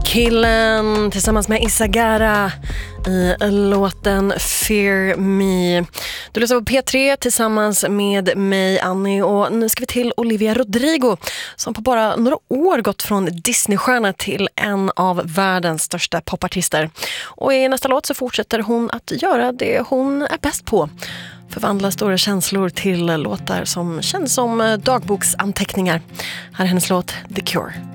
Killen tillsammans med Isagara i låten Fear Me. Du lyssnar på P3 tillsammans med mig, Annie, och nu ska vi till Olivia Rodrigo som på bara några år gått från Disney-stjärna till en av världens största popartister. Och i nästa låt så fortsätter hon att göra det hon är bäst på. Förvandla stora känslor till låtar som känns som dagboksanteckningar. Här är hennes låt The Cure.